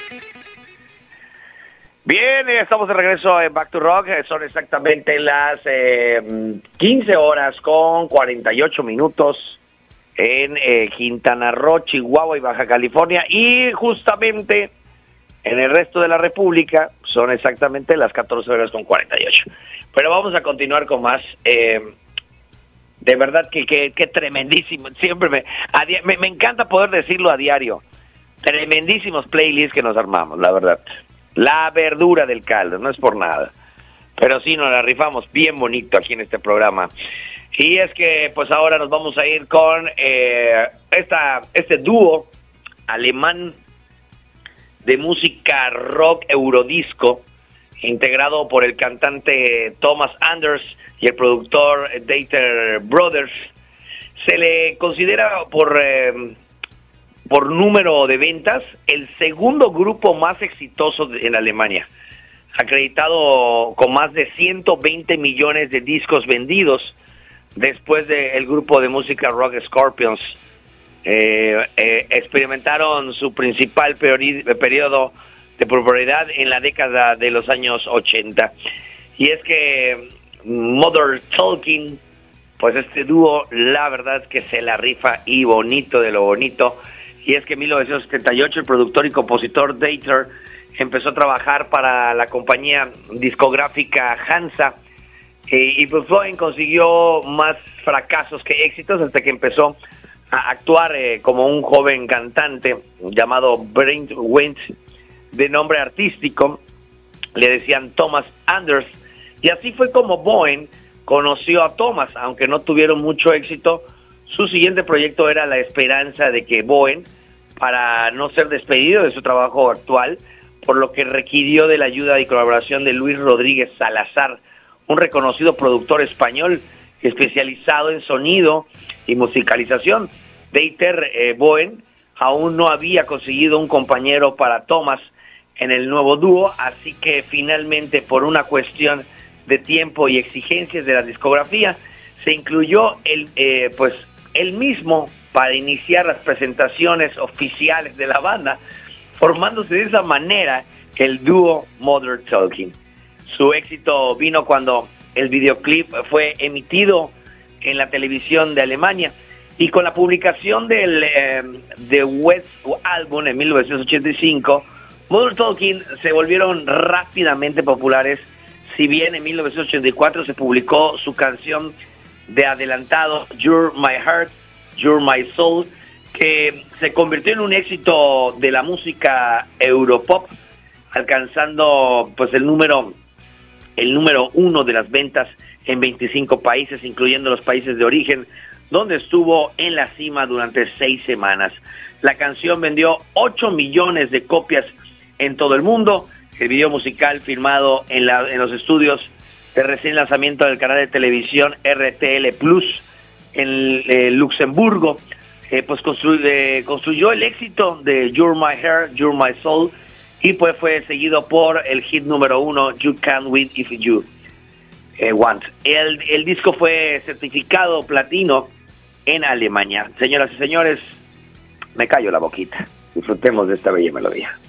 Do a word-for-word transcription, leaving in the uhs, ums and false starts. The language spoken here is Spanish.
Bien, estamos de regreso en Back to Rock. Son exactamente las eh, quince horas con cuarenta y ocho minutos en eh, Quintana Roo, Chihuahua y Baja California. Y justamente en el resto de la República son exactamente las catorce horas con cuarenta y ocho. Pero vamos a continuar con más. Eh, de verdad que, que, que tremendísimo. Siempre me, a di- me, me encanta poder decirlo a diario. Tremendísimos playlists que nos armamos, la verdad. La verdura del caldo, no es por nada. Pero sí nos la rifamos bien bonito aquí en este programa. Y es que pues ahora nos vamos a ir con eh, esta este dúo alemán de música rock eurodisco, integrado por el cantante Thomas Anders y el productor Dieter Brothers. Se le considera por... Eh, por número de ventas, el segundo grupo más exitoso de, en Alemania, acreditado con más de ciento veinte millones de discos vendidos, después del grupo de música rock Scorpions. Eh, eh, experimentaron su principal peori- periodo de popularidad en la década de los años ochenta. Y es que Mother Talking, pues este dúo, la verdad es que se la rifa y bonito de lo bonito. Y es que en mil novecientos setenta y ocho el productor y compositor Dieter empezó a trabajar para la compañía discográfica Hansa, eh, y pues Floyd consiguió más fracasos que éxitos hasta que empezó a actuar eh, como un joven cantante llamado Brent Wendt, de nombre artístico, le decían Thomas Anders, y así fue como Bowen conoció a Thomas. Aunque no tuvieron mucho éxito, su siguiente proyecto era la esperanza de que Bowen, para no ser despedido de su trabajo actual, por lo que requirió de la ayuda y colaboración de Luis Rodríguez Salazar, un reconocido productor español especializado en sonido y musicalización. Dieter eh, Bowen aún no había conseguido un compañero para Thomas en el nuevo dúo, así que finalmente, por una cuestión de tiempo y exigencias de la discografía, se incluyó el, eh, pues, él mismo para iniciar las presentaciones oficiales de la banda, formándose de esa manera el dúo Mother Talking. Su éxito vino cuando el videoclip fue emitido en la televisión de Alemania, y con la publicación del eh, The West Album en mil novecientos ochenta y cinco, Mother Talking se volvieron rápidamente populares. Si bien en mil novecientos ochenta y cuatro se publicó su canción de adelantado You're My Heart, You're My Soul, que se convirtió en un éxito de la música Europop, alcanzando pues el número el número uno de las ventas en veinticinco países, incluyendo los países de origen, donde estuvo en la cima durante seis semanas. La canción vendió ocho millones de copias en todo el mundo. El video musical, filmado en, la, en los estudios de recién lanzamiento del canal de televisión R T L Plus en eh, Luxemburgo, eh, pues constru- eh, construyó el éxito de You're My Heart, You're My Soul, y pues fue seguido por el hit número uno, You Can't Win If You eh, Want. El, el disco fue certificado platino en Alemania. Señoras y señores, me callo la boquita. Disfrutemos de esta bella melodía.